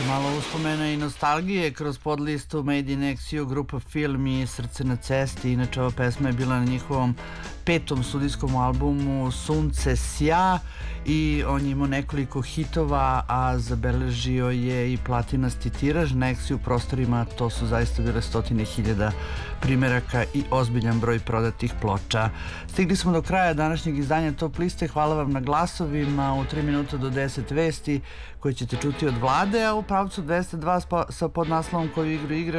malo uspomena i nostalgije kroz podlistu Made in XU, grupa Film i Srce na cesti. Inače, ova pesma je bila na njihovom 5. studijskom albumu Sunce sja i on je imao nekoliko hitova, a zabeležio je i platinasti tiraž. Na XU prostorima to su zaista bile 100.000 primeraka i ozbiljan broj prodatih ploča. Stigli smo do kraja današnjeg izdanja Top liste. Hvala vam na glasovima. U 3 minuta do 10 vesti koje ćete čuti od Vlade, a u pravcu 202 sa podnaslovom Koju igru igra